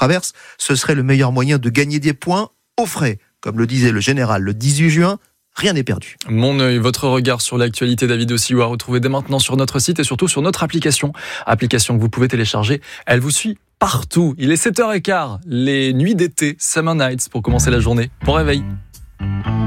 traverse, ce serait le meilleur moyen de gagner des points au frais. Comme le disait le général le 18 juin, rien n'est perdu. Mon œil, votre regard sur l'actualité, David Ossillou, à retrouver dès maintenant sur notre site et surtout sur notre application. Application que vous pouvez télécharger. Elle vous suit partout. Il est 7h15. Les nuits d'été, Summer Nights, pour commencer la journée. Bon réveil.